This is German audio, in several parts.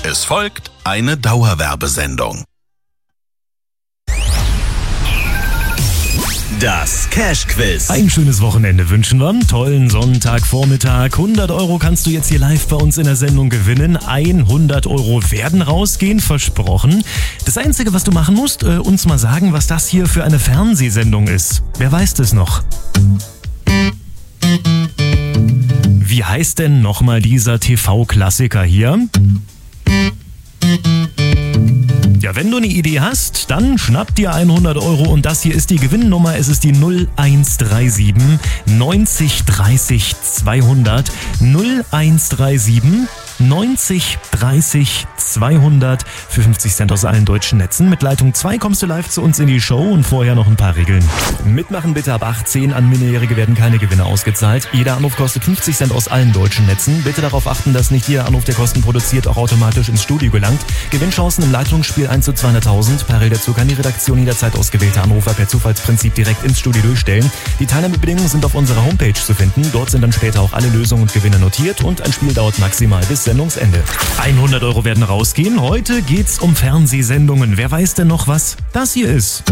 Es folgt eine Dauerwerbesendung. Das Cash-Quiz. Ein schönes Wochenende wünschen wir. Tollen Sonntagvormittag. 100 Euro kannst du jetzt hier live bei uns in der Sendung gewinnen. 100 Euro werden rausgehen, versprochen. Das Einzige, was du machen musst, uns mal sagen, was das hier für eine Fernsehsendung ist. Wer weiß das noch? Wie heißt denn nochmal dieser TV-Klassiker hier? Ja, wenn du eine Idee hast, dann schnapp dir 100 Euro und das hier ist die Gewinnnummer. Es ist die 0137 90 30 200 0137 90 30 200 für 50 Cent aus allen deutschen Netzen. Mit Leitung 2 kommst du live zu uns in die Show und vorher noch ein paar Regeln. Mitmachen bitte ab 18. An Minderjährige werden keine Gewinne ausgezahlt. Jeder Anruf kostet 50 Cent aus allen deutschen Netzen. Bitte darauf achten, dass nicht jeder Anruf, der Kosten produziert, auch automatisch ins Studio gelangt. Gewinnchancen im Leitungsspiel 1 zu 200.000. Parallel dazu kann die Redaktion jederzeit ausgewählte Anrufer per Zufallsprinzip direkt ins Studio durchstellen. Die Teilnahmebedingungen sind auf unserer Homepage zu finden. Dort sind dann später auch alle Lösungen und Gewinne notiert und ein Spiel dauert maximal bis Sendungsende. 100 Euro werden rausgehen. Heute geht's um Fernsehsendungen. Wer weiß denn noch, was das hier ist?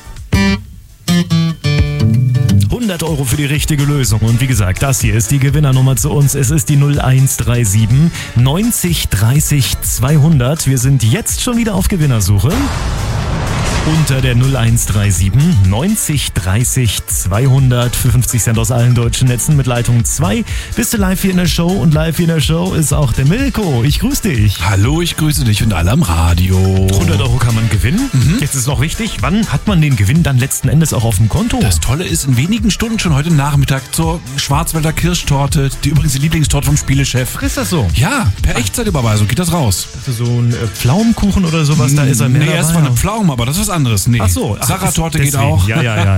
100 Euro für die richtige Lösung. Und wie gesagt, das hier ist die Gewinnernummer zu uns. Es ist die 0137 90 30 200. Wir sind jetzt schon wieder auf Gewinnersuche. Unter der 0137 90 30 200 für 50 Cent aus allen deutschen Netzen mit Leitung 2. Bist du live hier in der Show und live hier in der Show ist auch der Milko. Ich grüße dich. Hallo, ich grüße dich und alle am Radio. 100 Euro kann man gewinnen. Jetzt ist noch wichtig, wann hat man den Gewinn dann letzten Endes auch auf dem Konto? Das Tolle ist, in wenigen Stunden schon heute Nachmittag zur Schwarzwälder Kirschtorte, die übrigens die Lieblingstorte vom Spielechef. Ist das so? Ja, per Echtzeitüberweisung geht das raus. Also so ein Pflaumenkuchen oder sowas, da ist er mehr dabei. Es war eine Pflaume, aber das ist was anderes. Nee. Ach so. Sachertorte geht deswegen. auch. Ja.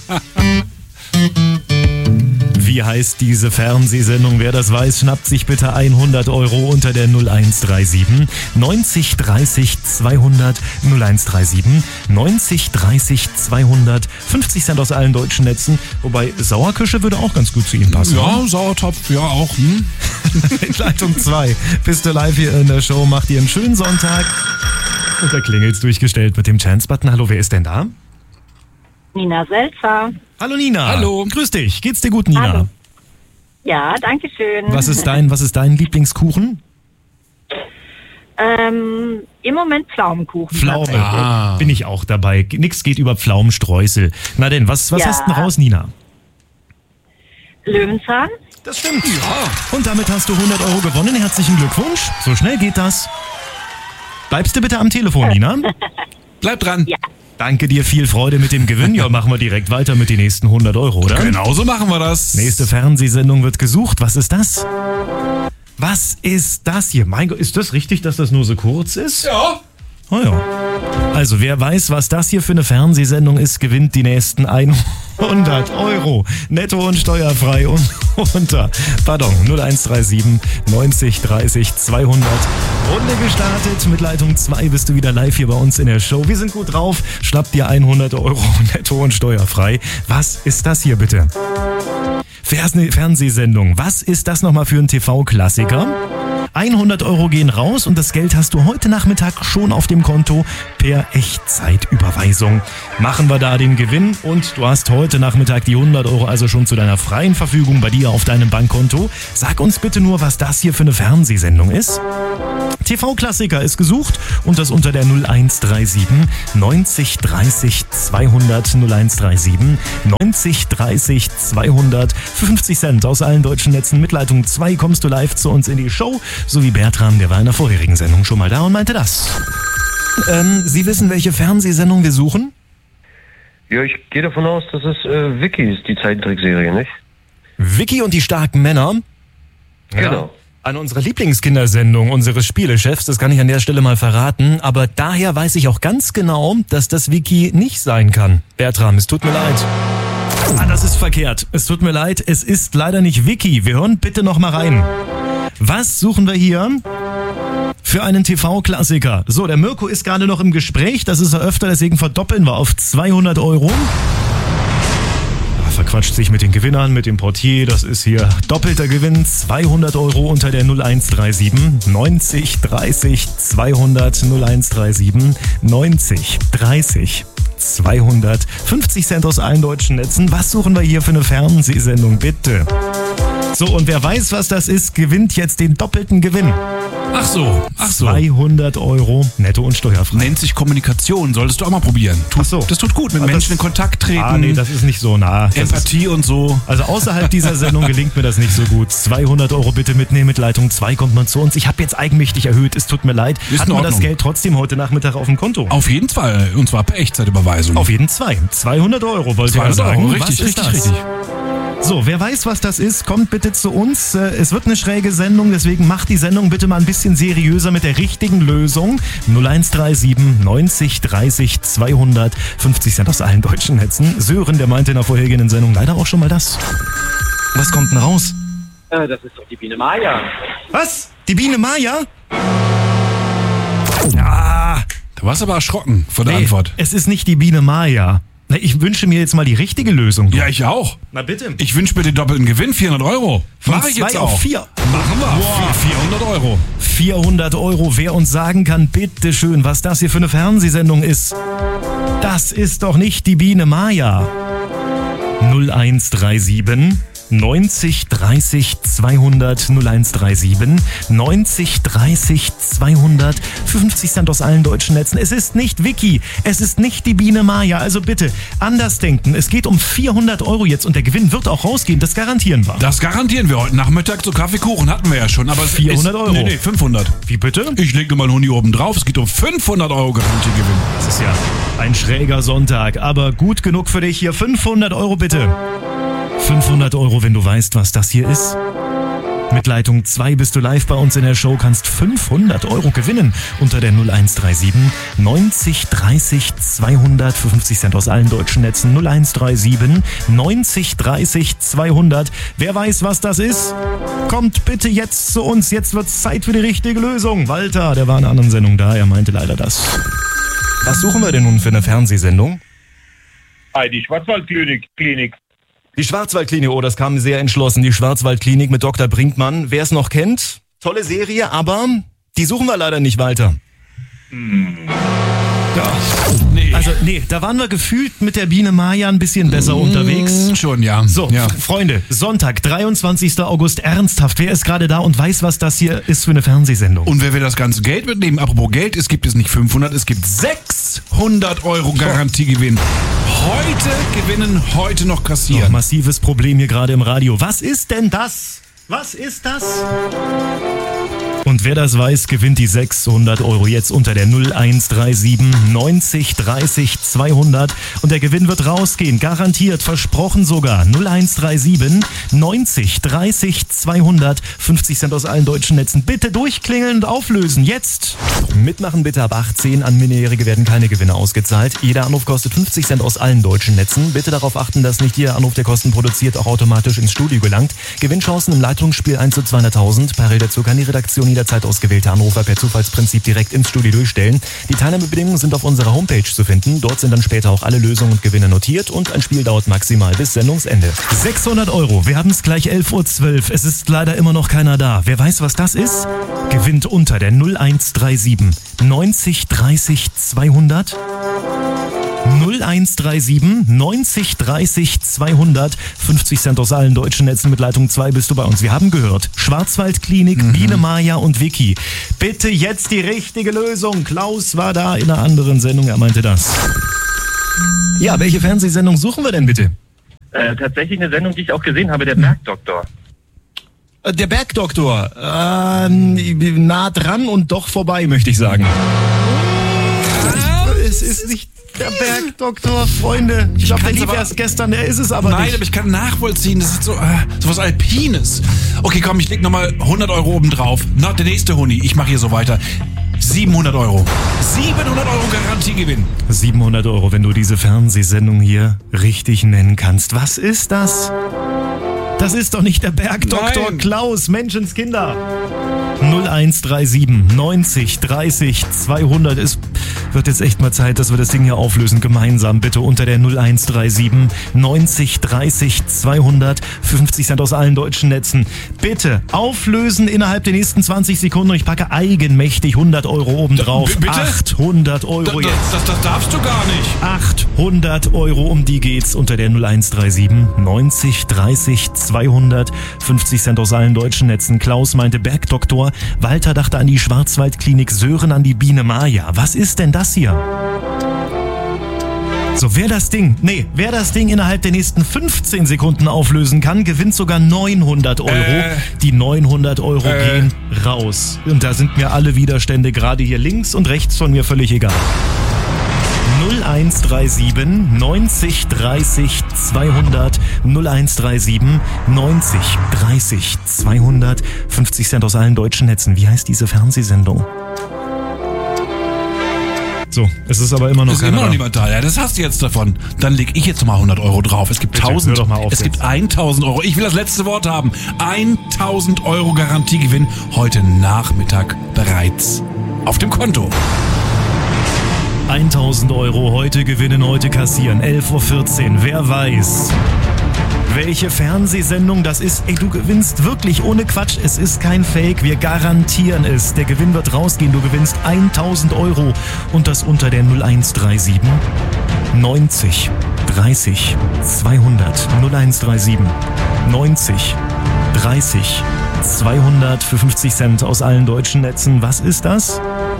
Wie heißt diese Fernsehsendung? Wer das weiß, schnappt sich bitte 100 Euro unter der 0137 90 30 200 0137 90 30 200 50 Cent aus allen deutschen Netzen. Wobei Sauerkirsche würde auch ganz gut zu Ihnen passen. Ja, Sauertopf, ja auch. Mit Leitung 2 bist du live hier in der Show. Mach dir einen schönen Sonntag. Und da klingelt's durchgestellt mit dem Chance-Button. Hallo, wer ist denn da? Nina Selzer. Hallo Nina. Hallo. Grüß dich. Geht's dir gut, Nina? Hallo. Ja, danke schön. Was ist dein Lieblingskuchen? Im Moment Pflaumenkuchen. Pflaume. Ah. Bin ich auch dabei. Nix geht über Pflaumenstreusel. Na denn, was Ja. hast du denn raus, Nina? Löwenzahn. Das stimmt. Ja. Und damit hast du 100 Euro gewonnen. Herzlichen Glückwunsch. So schnell geht das. Bleibst du bitte am Telefon, Nina? Bleib dran. Ja. Danke dir, viel Freude mit dem Gewinn. Ja, machen wir direkt weiter mit den nächsten 100 Euro, oder? Genau so machen wir das. Nächste Fernsehsendung wird gesucht. Was ist das? Was ist das hier? Mein Gott, ist das richtig, dass das nur so kurz ist? Ja. Oh ja. Also, wer weiß, was das hier für eine Fernsehsendung ist, gewinnt die nächsten 100 Euro. Netto und steuerfrei und unter. 0137 90 30 200. Runde gestartet. Mit Leitung 2 bist du wieder live hier bei uns in der Show. Wir sind gut drauf. Schnapp dir 100 Euro netto und steuerfrei. Was ist das hier bitte? Fernsehsendung. Was ist das nochmal für ein TV-Klassiker? 100 Euro gehen raus und das Geld hast du heute Nachmittag schon auf dem Konto per Echtzeitüberweisung. Machen wir da den Gewinn und du hast heute Nachmittag die 100 Euro also schon zu deiner freien Verfügung bei dir auf deinem Bankkonto. Sag uns bitte nur, was das hier für eine Fernsehsendung ist. TV-Klassiker ist gesucht und das unter der 0137 90 30 200 0137 90 30 200 für 50 Cent aus allen deutschen Netzen. Mit Leitung 2 kommst du live zu uns in die Show, so wie Bertram, der war in der vorherigen Sendung schon mal da und meinte das. Sie wissen, welche Fernsehsendung wir suchen? Ja, ich gehe davon aus, dass es Vicky ist, die Zeichentrickserie, nicht? Vicky und die starken Männer? Genau. An unserer Lieblingskindersendung unseres Spielechefs, das kann ich an der Stelle mal verraten, aber daher weiß ich auch ganz genau, dass das Vicky nicht sein kann. Bertram, es tut mir leid. Das ist verkehrt. Es tut mir leid, es ist leider nicht Vicky. Wir hören bitte noch mal rein. Was suchen wir hier? Für einen TV-Klassiker. So, der Mirko ist gerade noch im Gespräch, das ist er öfter, deswegen verdoppeln wir auf 200 Euro. verquatscht sich mit den Gewinnern, mit dem Portier. Das ist hier doppelter Gewinn, 200 Euro unter der 0137 90 30 200 0137 90 30 200. 50 Cent aus allen deutschen Netzen. Was suchen wir hier für eine Fernsehsendung, bitte? So, und wer weiß, was das ist, gewinnt jetzt den doppelten Gewinn. Ach so. 200 Euro netto und steuerfrei. Nennt sich Kommunikation, solltest du auch mal probieren. Ach so. Das tut gut, mit Menschen in Kontakt treten. Nee, das ist nicht so nah. Empathie und so. Also außerhalb dieser Sendung gelingt mir das nicht so gut. 200 Euro bitte mitnehmen, mit Leitung 2 kommt man zu uns. Ich habe jetzt eigenmächtig erhöht, es tut mir leid. Ist Hat in man das Ordnung. Geld trotzdem heute Nachmittag auf dem Konto? Auf jeden Fall, und zwar per Echtzeitüberweisung. Auf jeden Fall. 200 Euro wollte ich 200 sagen. Euro, Was richtig, ist richtig, das? richtig. So, wer weiß, was das ist, kommt bitte zu uns. Es wird eine schräge Sendung, deswegen macht die Sendung bitte mal ein bisschen seriöser mit der richtigen Lösung. 0137 90 30 200, 50 Cent aus allen deutschen Netzen. Sören, der meinte in der vorhergehenden Sendung leider auch schon mal das. Was kommt denn raus? Das ist doch die Biene Maya. Was? Die Biene Maya? Ja, Da warst du aber erschrocken von der Antwort. es ist nicht die Biene Maya. Na, ich wünsche mir jetzt mal die richtige Lösung. Ja, ich auch. Na bitte. Ich wünsche mir den doppelten Gewinn, 400 Euro. Von Mach ich jetzt 2 auch. auf 4. Machen wir. 400 Euro. 400 Euro. Wer uns sagen kann, bitteschön, was das hier für eine Fernsehsendung ist. Das ist doch nicht die Biene Maya. 0137 90 30 200 0137 90 30 200 50 Cent aus allen deutschen Netzen. Es ist nicht Vicky, es ist nicht die Biene Maya. Also bitte anders denken. Es geht um 400 Euro jetzt und der Gewinn wird auch rausgehen. Das garantieren wir. Das garantieren wir heute Nachmittag. So Kaffeekuchen hatten wir ja schon. Aber es 400 ist, Euro. Nee, 500. Wie bitte? Ich leg nochmal einen Huni oben drauf. Es geht um 500 Euro Garantiegewinn. Das ist ja ein schräger Sonntag, aber gut genug für dich hier. 500 Euro bitte. 500 Euro, wenn du weißt, was das hier ist. Mit Leitung 2 bist du live bei uns in der Show, kannst 500 Euro gewinnen unter der 0137 90 30 200 für 50 Cent aus allen deutschen Netzen. 0137 90 30 200. Wer weiß, was das ist? Kommt bitte jetzt zu uns. Jetzt wird's Zeit für die richtige Lösung. Walter, der war in einer anderen Sendung da, er meinte leider das. Was suchen wir denn nun für eine Fernsehsendung? Die Schwarzwaldklinik. Die Schwarzwaldklinik, oh, das kam sehr entschlossen. Die Schwarzwaldklinik mit Dr. Brinkmann. Wer es noch kennt, tolle Serie, aber die suchen wir leider nicht weiter. Ja. Nee. Also, da waren wir gefühlt mit der Biene Maya ein bisschen besser unterwegs. Schon, ja. So, ja. Freunde, Sonntag, 23. August, ernsthaft, wer ist gerade da und weiß, was das hier ist für eine Fernsehsendung? Und wer will das ganze Geld mitnehmen? Apropos Geld, es gibt es nicht 500, es gibt 600 Euro Garantiegewinn. Heute noch Noch kassieren. massives Problem hier gerade im Radio. Was ist denn das? Was ist das? Und wer das weiß, gewinnt die 600 Euro jetzt unter der 0137 90 30 200. Und der Gewinn wird rausgehen, garantiert, versprochen sogar. 0137 90 30 200, 50 Cent aus allen deutschen Netzen. Bitte durchklingeln und auflösen, jetzt! Mitmachen bitte ab 18, an Minderjährige werden keine Gewinne ausgezahlt. Jeder Anruf kostet 50 Cent aus allen deutschen Netzen. Bitte darauf achten, dass nicht jeder Anruf, der Kosten produziert, auch automatisch ins Studio gelangt. Gewinnchancen im Leitungsspiel 1 zu 200.000. Parallel dazu kann die Redaktion jederzeit ausgewählte Anrufer per Zufallsprinzip direkt ins Studio durchstellen. Die Teilnahmebedingungen sind auf unserer Homepage zu finden. Dort sind dann später auch alle Lösungen und Gewinne notiert und ein Spiel dauert maximal bis Sendungsende. 600 Euro, wir haben es gleich 11.12 Uhr. Es ist leider immer noch keiner da. Wer weiß, was das ist? Gewinnt unter der 0137 90 30 200. 0137 90 30 200, 50 Cent aus allen deutschen Netzen. Mit Leitung 2 bist du bei uns. Wir haben gehört, Schwarzwaldklinik, Biene Maya und Vicky. Bitte jetzt die richtige Lösung. Klaus war da in einer anderen Sendung, er meinte das. Ja, welche Fernsehsendung suchen wir denn bitte? Tatsächlich eine Sendung, die ich auch gesehen habe, der Bergdoktor. Der Bergdoktor. Nah dran und doch vorbei, möchte ich sagen. Es ist nicht der Bergdoktor, Freunde. Ich glaube, der lief erst gestern, der ist es aber Nein, nicht. aber ich kann nachvollziehen, das ist so was Alpines. Okay, komm, ich leg nochmal 100 Euro oben drauf. Na, der nächste Huni, ich mache hier so weiter. 700 Euro. 700 Euro Garantiegewinn. 700 Euro, wenn du diese Fernsehsendung hier richtig nennen kannst. Was ist das? Das ist doch nicht der Bergdoktor Nein. Klaus, Menschenskinder. 0137 90 30 200. Es wird jetzt echt mal Zeit, dass wir das Ding hier auflösen. Gemeinsam bitte unter der 0137 90 30 200 für 50 Cent aus allen deutschen Netzen. Bitte auflösen innerhalb der nächsten 20 Sekunden. Und ich packe eigenmächtig 100 Euro obendrauf. Bitte? 800 Euro jetzt. Das darfst du gar nicht. 800 Euro, um die geht's unter der 0137 90 30 200 50 Cent aus allen deutschen Netzen. Klaus meinte Bergdoktor, Walter dachte an die Schwarzwaldklinik, Sören an die Biene Maya. Was ist denn das hier? So, wer das Ding innerhalb der nächsten 15 Sekunden auflösen kann, gewinnt sogar 900 Euro. Die 900 Euro gehen raus. Und da sind mir alle Widerstände gerade hier links und rechts von mir völlig egal. 0137 90 30 200 0137 90 30 200 50 Cent aus allen deutschen Netzen. Wie heißt diese Fernsehsendung? So, es ist aber immer noch keiner. Ist immer noch niemand da. Ja, das hast du jetzt davon. Dann leg ich jetzt mal 100 Euro drauf. Es gibt 1000. Es gibt 1000 Euro. Ich will das letzte Wort haben. 1000 Euro Garantiegewinn heute Nachmittag bereits auf dem Konto. 1000 Euro heute gewinnen, heute kassieren. 11.14 Uhr. Wer weiß, welche Fernsehsendung das ist? Ey, du gewinnst wirklich ohne Quatsch. Es ist kein Fake. Wir garantieren es. Der Gewinn wird rausgehen. Du gewinnst 1000 Euro. Und das unter der 0137 90 30 200 0137 90 30 200 für 50 Cent aus allen deutschen Netzen. Was ist das?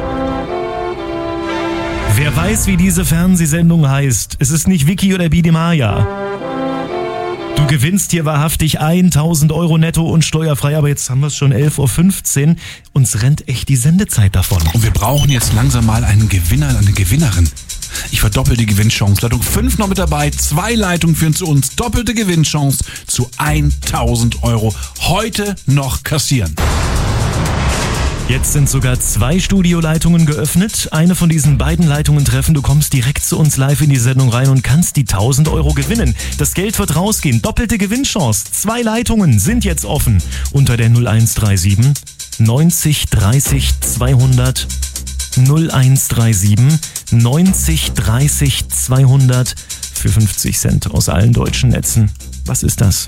Wer weiß, wie diese Fernsehsendung heißt, es ist nicht Vicky oder Biene Maya. Du gewinnst hier wahrhaftig 1000 Euro netto und steuerfrei, aber jetzt haben wir es schon 11.15 Uhr. Uns rennt echt die Sendezeit davon. Und wir brauchen jetzt langsam mal einen Gewinner, eine Gewinnerin. Ich verdoppel die Gewinnchance. Leitung 5 noch mit dabei, 2 Leitungen führen zu uns. Doppelte Gewinnchance zu 1000 Euro. Heute noch kassieren. Jetzt sind sogar 2 Studioleitungen geöffnet. Eine von diesen beiden Leitungen treffen. Du kommst direkt zu uns live in die Sendung rein und kannst die 1000 Euro gewinnen. Das Geld wird rausgehen. Doppelte Gewinnchance. 2 Leitungen sind jetzt offen. Unter der 0137 90 30 200 0137 90 30 200 für 50 Cent aus allen deutschen Netzen. Was ist das?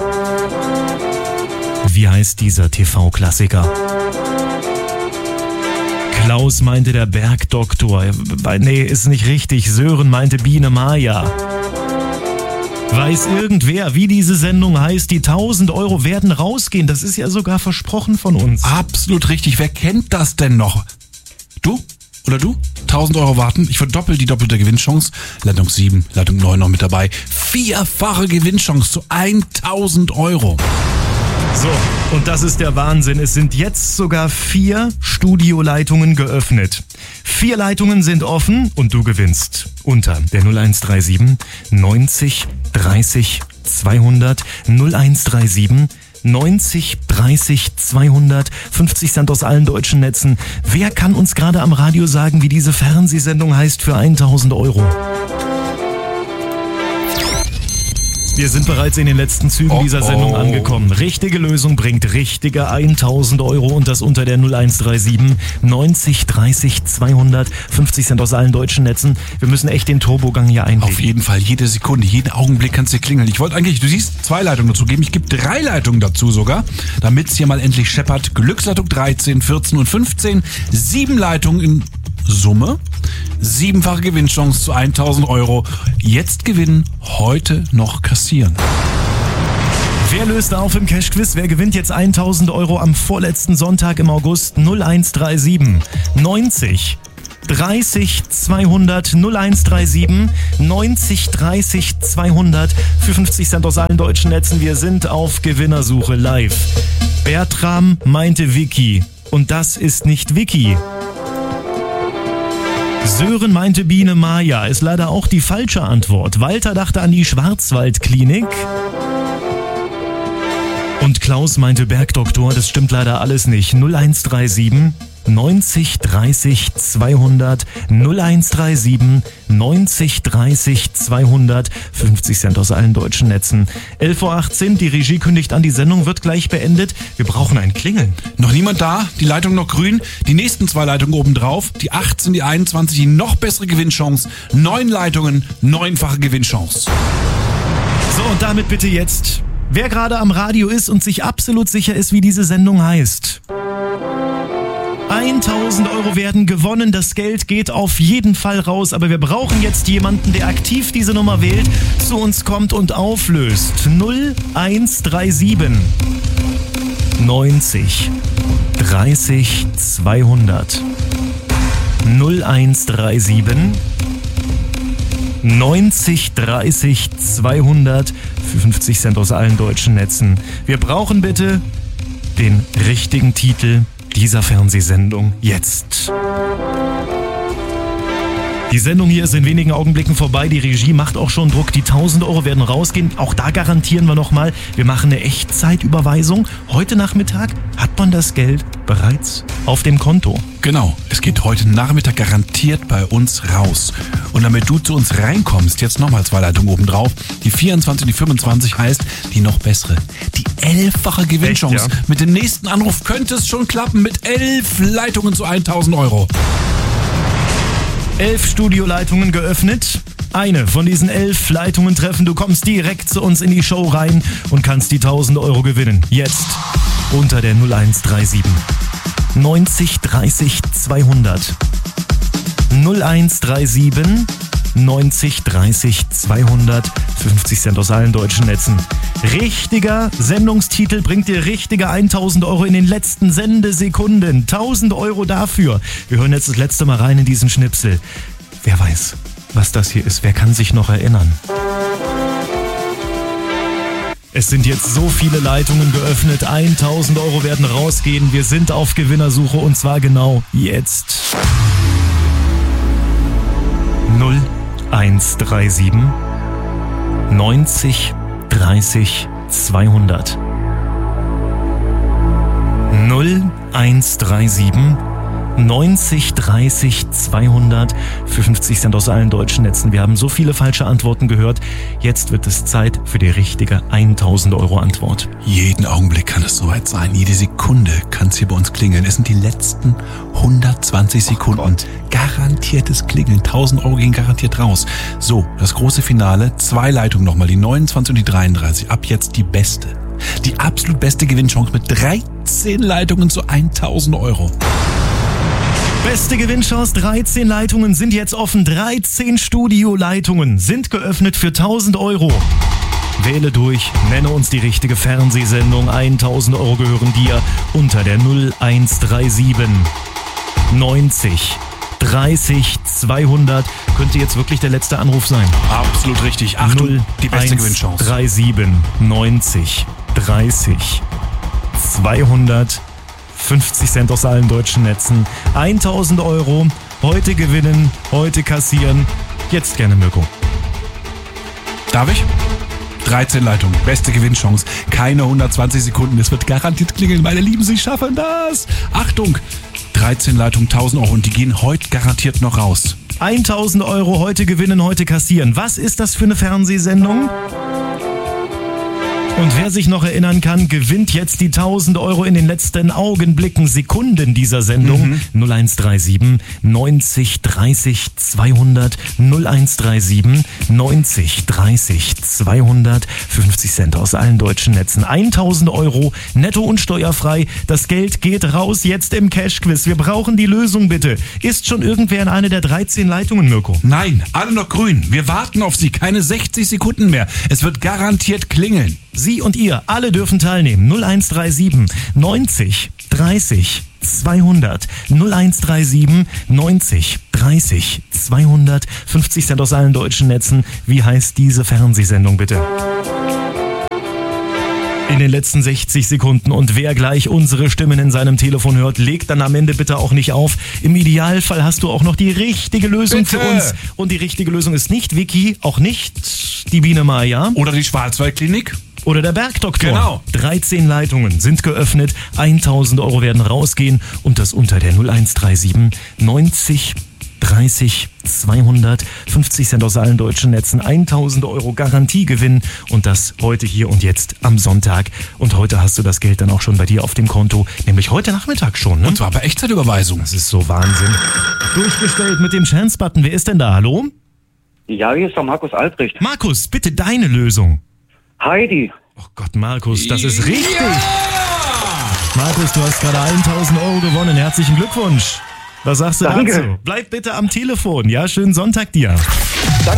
Wie heißt dieser TV-Klassiker? Klaus meinte der Bergdoktor. Nee, ist nicht richtig. Sören meinte Biene Maya. Weiß irgendwer, wie diese Sendung heißt? Die 1000 Euro werden rausgehen. Das ist ja sogar versprochen von uns. Absolut richtig. Wer kennt das denn noch? Du? Oder du? 1000 Euro warten. Ich verdoppel die doppelte Gewinnchance. Leitung 7, Leitung 9 noch mit dabei. 4-fache Gewinnchance zu 1000 Euro. So, und das ist der Wahnsinn. Es sind jetzt sogar 4 Studioleitungen geöffnet. 4 Leitungen sind offen und du gewinnst unter der 0137 90 30 200 0137 90 30 200 50 Cent aus allen deutschen Netzen. Wer kann uns gerade am Radio sagen, wie diese Fernsehsendung heißt für 1000 Euro? Wir sind bereits in den letzten Zügen dieser Sendung angekommen. Richtige Lösung bringt richtige 1000 Euro und das unter der 0137 90 30 200 50 Cent aus allen deutschen Netzen. Wir müssen echt den Turbogang hier einlegen. Auf jeden Fall, jede Sekunde, jeden Augenblick kannst du klingeln. Ich wollte eigentlich, du siehst, 2 Leitungen dazu geben. Ich gebe 3 Leitungen dazu sogar, damit es hier mal endlich scheppert. Glücksleitung 13, 14 und 15. 7 Leitungen in Summe. 7-fache Gewinnchance zu 1000 Euro. Jetzt gewinnen, heute noch kassieren. Wer löst auf im Cash-Quiz? Wer gewinnt jetzt 1000 Euro am vorletzten Sonntag im August? 0137 90 30 200 0137 90 30 200 für 50 Cent aus allen deutschen Netzen. Wir sind auf Gewinnersuche live. Bertram meinte Vicky und das ist nicht Vicky. Sören meinte Biene Maya, ist leider auch die falsche Antwort. Walter dachte an die Schwarzwaldklinik. Und Klaus meinte Bergdoktor, das stimmt leider alles nicht. 0137 90 30 200, 0137 90 30 200, 50 Cent aus allen deutschen Netzen. 11:18 Uhr, die Regie kündigt an, die Sendung wird gleich beendet. Wir brauchen ein Klingeln. Noch niemand da? Die Leitung noch grün? Die nächsten 2 Leitungen obendrauf. Die 18, die 21, die noch bessere Gewinnchance. 9 Leitungen, 9-fache Gewinnchance. So, und damit bitte jetzt, wer gerade am Radio ist und sich absolut sicher ist, wie diese Sendung heißt. 1.000 Euro werden gewonnen, das Geld geht auf jeden Fall raus, aber wir brauchen jetzt jemanden, der aktiv diese Nummer wählt, zu uns kommt und auflöst. 0137 90 30 200 0137 90 30 200 für 50 Cent aus allen deutschen Netzen. Wir brauchen bitte den richtigen Titel dieser Fernsehsendung jetzt. Die Sendung hier ist in wenigen Augenblicken vorbei. Die Regie macht auch schon Druck. Die 1.000 Euro werden rausgehen. Auch da garantieren wir nochmal, wir machen eine Echtzeitüberweisung. Heute Nachmittag hat man das Geld bereits auf dem Konto. Genau, es geht heute Nachmittag garantiert bei uns raus. Und damit du zu uns reinkommst, jetzt nochmal 2 Leitungen obendrauf. Die 24 und die 25 heißt die noch bessere. Die 11-fache Gewinnchance. Echt, ja? Mit dem nächsten Anruf könnte es schon klappen mit 11 Leitungen zu 1.000 Euro. 11 Studioleitungen geöffnet. Eine von diesen 11 Leitungen treffen. Du kommst direkt zu uns in die Show rein und kannst die 1.000 Euro gewinnen. Jetzt unter der 0137 90 30 200 0137 90 30 200 50 Cent aus allen deutschen Netzen. Richtiger Sendungstitel bringt dir richtige 1.000 Euro in den letzten Sendesekunden. 1.000 Euro dafür. Wir hören jetzt das letzte Mal rein in diesen Schnipsel. Wer weiß, was das hier ist? Wer kann sich noch erinnern? Es sind jetzt so viele Leitungen geöffnet. 1.000 Euro werden rausgehen. Wir sind auf Gewinnersuche und zwar genau jetzt. 0137 90 30 200 0137 90 30 200 für 50 Cent aus allen deutschen Netzen. Wir haben so viele falsche Antworten gehört. Jetzt wird es Zeit für die richtige 1.000 Euro Antwort. Jeden Augenblick kann es soweit sein. Jede Sekunde kann es hier bei uns klingeln. Es sind die letzten 120 Sekunden. Garantiertes Klingeln. 1.000 Euro gehen garantiert raus. So, das große Finale. 2 Leitungen nochmal. Die 29 und die 33. Ab jetzt die beste. Die absolut beste Gewinnchance mit 13 Leitungen zu 1.000 Euro. Beste Gewinnchance, 13 Leitungen sind jetzt offen. 13 Studioleitungen sind geöffnet für 1.000 Euro. Wähle durch, nenne uns die richtige Fernsehsendung. 1.000 Euro gehören dir unter der 0137 90 30 200. Könnte jetzt wirklich der letzte Anruf sein. Absolut richtig. Achtung, die beste Gewinnchance. 37 90 30 200. 50 Cent aus allen deutschen Netzen. 1.000 Euro. Heute gewinnen, heute kassieren. Jetzt gerne Mirko. Darf ich? 13 Leitungen, beste Gewinnchance. Keine 120 Sekunden. Es wird garantiert klingeln. Meine Lieben, Sie schaffen das. Achtung, 13 Leitungen, 1.000 Euro und die gehen heute garantiert noch raus. 1.000 Euro, heute gewinnen, heute kassieren. Was ist das für eine Fernsehsendung? Und wer sich noch erinnern kann, gewinnt jetzt die 1.000 Euro in den letzten Augenblicken, Sekunden dieser Sendung. 0137 90 30 200 0137 90 30 200 50 Cent aus allen deutschen Netzen. 1.000 Euro netto und steuerfrei. Das Geld geht raus jetzt im Cash-Quiz. Wir brauchen die Lösung bitte. Ist schon irgendwer in eine der 13 Leitungen, Mirko? Nein, alle noch grün. Wir warten auf Sie. Keine 60 Sekunden mehr. Es wird garantiert klingeln. Sie und ihr, alle dürfen teilnehmen. 0137 90 30 200 0137 90 30 200 50 Cent aus allen deutschen Netzen. Wie heißt diese Fernsehsendung bitte? In den letzten 60 Sekunden. Und wer gleich unsere Stimmen in seinem Telefon hört, legt dann am Ende bitte auch nicht auf. Im Idealfall hast du auch noch die richtige Lösung bitte für uns. Und die richtige Lösung ist nicht Vicky, auch nicht die Biene Maya. Oder die Schwarzwaldklinik. oder der Bergdoktor. Genau. 13 Leitungen sind geöffnet, 1000 Euro werden rausgehen und das unter der 0137 90 30 200, 50 Cent aus allen deutschen Netzen, 1000 Euro Garantiegewinn und das heute, hier und jetzt am Sonntag. Und heute hast du das Geld dann auch schon bei dir auf dem Konto, nämlich heute Nachmittag schon. Ne? Und zwar bei Echtzeitüberweisung. Das ist so Wahnsinn. Durchgestellt mit dem Chance-Button. Wer ist denn da? Hallo? Ja, hier ist der Markus Albrecht. Markus, bitte deine Lösung. Heidi. Oh Gott, Markus, das ist richtig. Ja! Markus, du hast gerade 1000 Euro gewonnen. Herzlichen Glückwunsch. Was sagst du Danke. dazu? Bleib bitte am Telefon. Ja, schönen Sonntag dir.